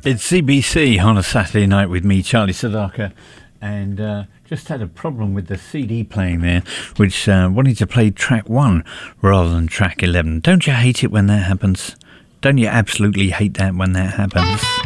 It's CBC on a Saturday night with me, Charlie Sadaka, and just had a problem with the CD playing there, which wanted to play track 1 rather than track 11. Don't you hate it when that happens? Don't you absolutely hate that when that happens?